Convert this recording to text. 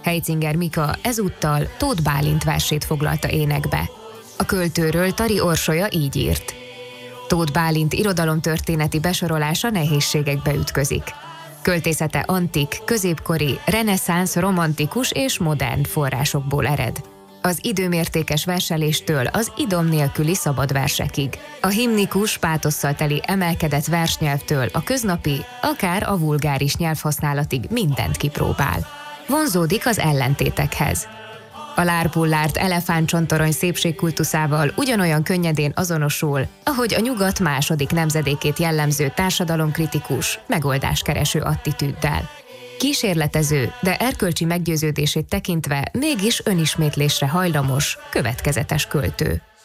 Heitzinger Mika ezúttal Tóth Bálint versét foglalta énekbe. A költőről Tari Orsolya így írt: Tóth Bálint irodalomtörténeti besorolása nehézségekbe ütközik. Költészete antik, középkori, reneszánsz, romantikus és modern forrásokból ered. Az időmértékes verseléstől az idom nélküli szabad versekig. A himnikus, pátosszal teli emelkedett versnyelvtől a köznapi, akár a vulgáris nyelvhasználatig mindent kipróbál. Vonzódik az ellentétekhez. A Lárpullárd elefántcsontorony szépségkultuszával ugyanolyan könnyedén azonosul, ahogy a nyugat második nemzedékét jellemző társadalomkritikus, megoldáskereső attitűddel. Kísérletező, de erkölcsi meggyőződését tekintve mégis önismétlésre hajlamos, következetes költő.